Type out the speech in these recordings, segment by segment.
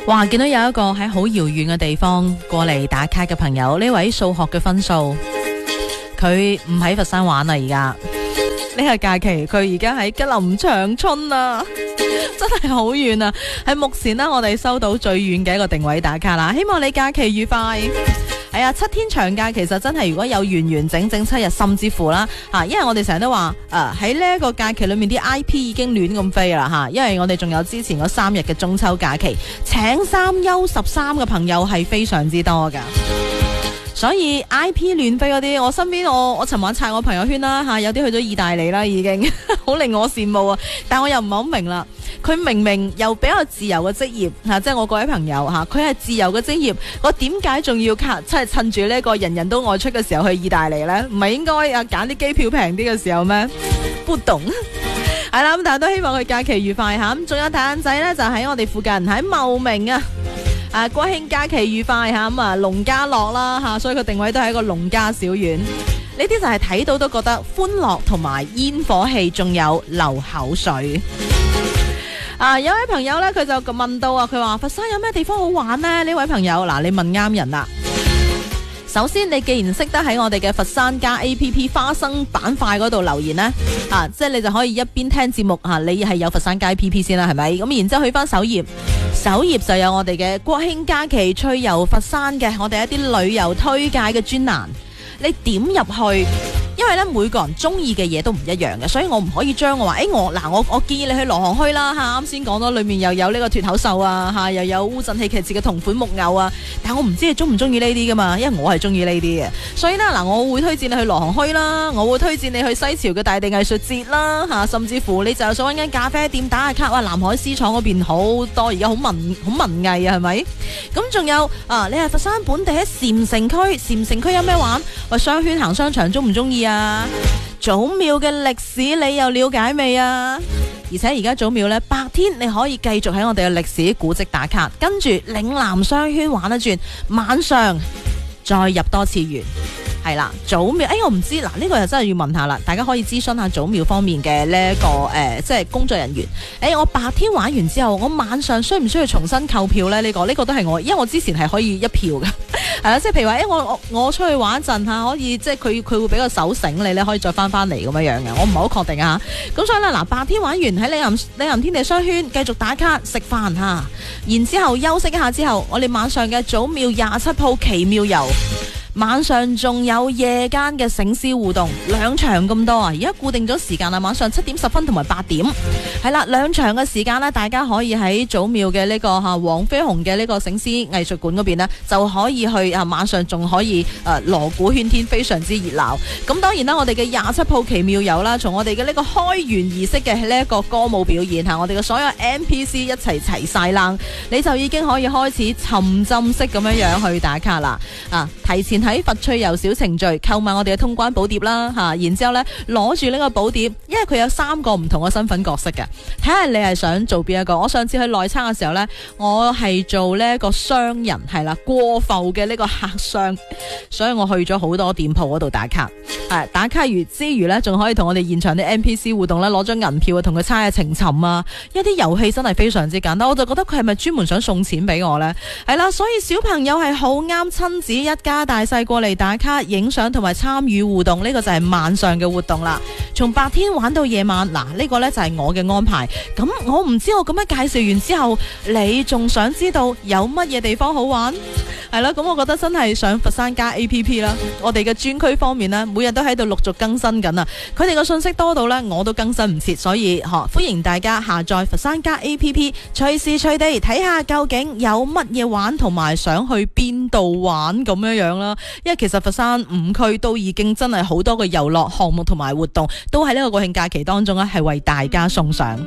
哇！見到有一個喺好遙遠嘅地方過嚟打卡嘅朋友，呢位數學嘅分數，佢唔喺佛山玩啦，而家呢個假期佢而家喺吉林長春啊，真係好遠啊！係目前呢，我哋收到最遠嘅一個定位打卡啦，希望你假期愉快。係啊，7天長假其實真係如果有完整7日，甚至乎啦因為我哋成日都話喺呢一個假期裏面啲 IP 已經亂咁飛啦因為我哋仲有之前嗰3日嘅中秋假期，請3休13嘅朋友係非常之多噶。所以 IP 亂飛嗰啲，我身邊我尋晚刷我朋友圈啦有啲去咗意大利啦，已經好令我羨慕啊！但我又唔係好明啦，佢明明又比較自由嘅職業即係我嗰位朋友佢係自由嘅職業，我點解仲要即係趁住呢個人人都外出嘅時候去意大利呢？唔係應該揀啲機票平啲嘅時候咩？不懂係啦，咁但係都希望佢假期愉快咁仲有大眼仔呢，就喺我哋附近喺茂名國慶假期愉快咁農家樂啦所以佢定位都係一個農家小院。呢啲就係睇到都覺得歡樂同埋煙火氣，仲有流口水。有位朋友呢，佢就問到佢話佛山有咩地方好玩呢？呢位朋友你問啱人啦。首先，你既然識得喺我哋嘅佛山加 APP 花生板塊嗰度留言呢，即係你就可以一邊聽節目你係有佛山加 APP 先啦，係咪？咁然之後去翻首頁就有我哋嘅國慶假期趣遊佛山嘅我哋一啲旅遊推介嘅專欄，你點入去？因為咧每個人中意嘅嘢都唔一樣嘅，所以我唔可以將我話我建議你去羅行墟啦啱先講咗裏面又有呢個脫口秀又有烏鎮戲劇節嘅同款木偶但係我唔知你中唔中意呢啲噶嘛，因為我係中意呢啲嘅，所以我會推薦你去羅行墟啦，我會推薦你去西樵嘅大地藝術節啦甚至乎你就想揾間咖啡店打下卡南海絲廠嗰邊好多而家好文藝係咪？咁仲有你係佛山本地喺禪城區有咩玩？商圈行商場中唔中意祖廟嘅歷史你又了解未啊？而且而家祖廟呢，白天你可以繼續喺我哋嘅歷史古蹟打卡，跟住嶺南商圈玩一轉，晚上再入多次園。係啦，祖廟我唔知呢個又真係要問下啦，大家可以諮詢下祖廟方面嘅呢一個即係工作人員。我白天玩完之後，我晚上需唔需要重新購票呢？呢個都係我，因為我之前係可以一票噶，係啦，即係譬如話我出去玩一陣可以即係佢會俾個手繩你咧，可以再翻嚟咁樣嘅，我唔係好確定咁所以咧白天玩完喺嶺南天地商圈繼續打卡食飯然之後休息一下之後，我哋晚上嘅祖廟27鋪奇妙遊。晚上仲有夜間嘅醒獅互動2場咁多而家固定咗時間晚上7點10分同埋8點，係啦，2場嘅時間大家可以喺祖廟嘅呢個黃飛鴻嘅呢個醒獅藝術館嗰邊就可以去晚上仲可以鑼鼓喧天，非常之熱鬧。咁當然啦，我哋嘅27鋪奇妙遊啦，從我哋嘅呢個開園儀式嘅呢一個歌舞表演我哋嘅所有 NPC 一齊晒冷，你就已經可以開始沉浸式咁樣去打卡啦提前喺佛趣遊小程序購買我哋嘅通關寶碟啦然之後呢攞住呢個寶碟，因為佢有3個唔同嘅身份角色嘅，睇下你係想做邊一個。我上次去內測嘅時候呢，我係做呢一個商人，係啦，過埠嘅呢個客商，所以我去咗好多店鋪嗰度打卡，打卡之餘呢，仲可以同我哋現場啲 NPC 互動啦，攞張銀票同佢猜下情尋一啲遊戲真係非常之簡單，我就覺得佢係咪專門想送錢俾我呢？係啦，所以小朋友係好啱親子一家大細過嚟打卡影相同埋參與互動，呢個就係晚上嘅活動啦。從白天玩到夜晚，呢個呢就係我嘅安排。咁我唔知我咁樣介紹完之後，你仲想知道有乜嘢地方好玩？係啦，咁我覺得真係上佛山加 APP 啦，我哋嘅專區方面呢，每日都喺度陸續更新緊佢哋嘅信息多到呢，我都更新唔切，所以歡迎大家下載佛山加 APP， 隨時隨地睇下究竟有乜嘢玩，同埋想去邊度玩咁樣啦。因為其實佛山5區都已經真係好多個遊樂項目同埋活動，都喺呢個國慶假期當中係為大家送上。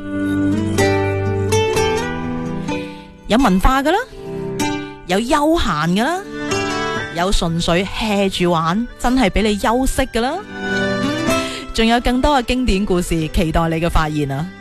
有文化噶啦，有休閒噶啦，有純粹 hea 住玩，真係俾你休息噶啦，仲有更多嘅經典故事期待你嘅發現啊！